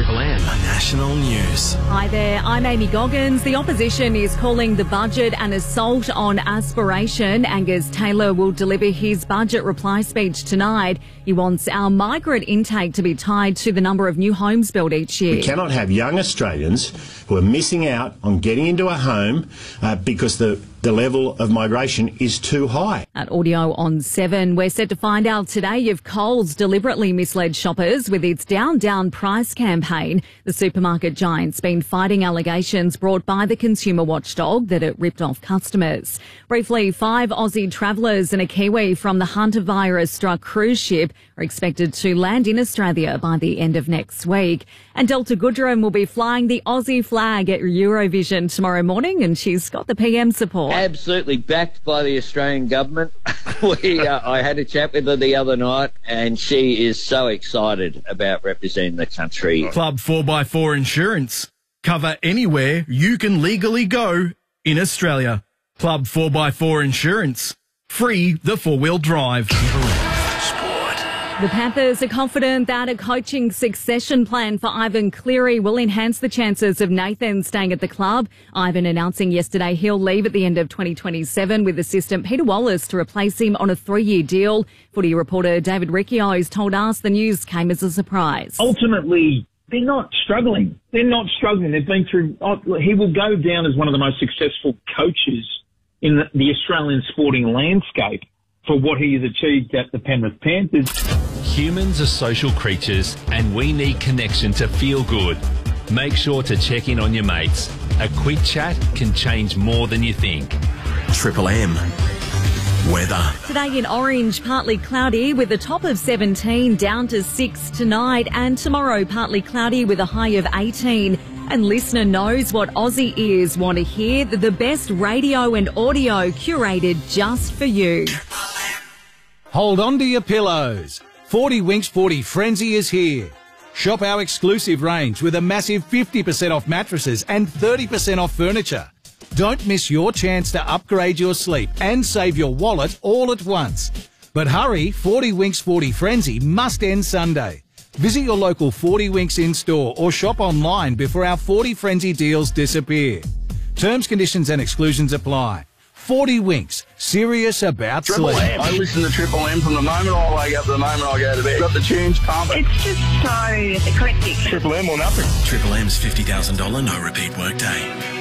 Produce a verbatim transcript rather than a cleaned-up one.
Triple M National News. Hi there, I'm Amy Goggins. The opposition is calling the budget an assault on aspiration. Angus Taylor will deliver his budget reply speech tonight. He wants our migrant intake to be tied to the number of new homes built each year. We cannot have young Australians who are missing out on getting into a home uh, because the The level of migration is too high. At Audio on seven, we're set to find out today if Coles deliberately misled shoppers with its Down Down price campaign. The supermarket giant's been fighting allegations brought by the consumer watchdog that it ripped off customers. Briefly, five Aussie travellers and a Kiwi from the Hunter virus-struck cruise ship are expected to land in Australia by the end of next week. And Delta Goodrem will be flying the Aussie flag at Eurovision tomorrow morning, and she's got the P M support. Absolutely backed by the Australian government. we, uh, I had a chat with her the other night, and she is so excited about representing the country. Club four by four Insurance. Cover anywhere you can legally go in Australia. Club four by four Insurance. Free the four-wheel drive. The Panthers are confident that a coaching succession plan for Ivan Cleary will enhance the chances of Nathan staying at the club. Ivan announcing yesterday he'll leave at the end of twenty twenty-seven with assistant Peter Wallace to replace him on a three-year deal. Footy reporter David Riccio has told us the news came as a surprise. Ultimately, they're not struggling. They're not struggling. They've been through... Oh, he will go down as one of the most successful coaches in the, the Australian sporting landscape for what he has achieved at the Penrith Panthers. Humans are social creatures and we need connection to feel good. Make sure to check in on your mates. A quick chat can change more than you think. Triple M weather. Today in Orange, partly cloudy with a top of seventeen, down to six tonight, and tomorrow partly cloudy with a high of eighteen. And listener knows what Aussie ears want to hear, the best radio and audio curated just for you. Hold on to your pillows. forty Winks forty Frenzy is here. Shop our exclusive range with a massive fifty percent off mattresses and thirty percent off furniture. Don't miss your chance to upgrade your sleep and save your wallet all at once. But hurry, forty Winks forty Frenzy must end Sunday. Visit your local forty Winks in-store or shop online before our forty Frenzy deals disappear. Terms, conditions and exclusions apply. forty Winks, serious about Triple sleep. M. I listen to Triple M from the moment I wake up to the moment I go to bed. Got the tunes pumping. It's just so eclectic. Triple M or nothing. Triple M's fifty thousand dollars no repeat workday.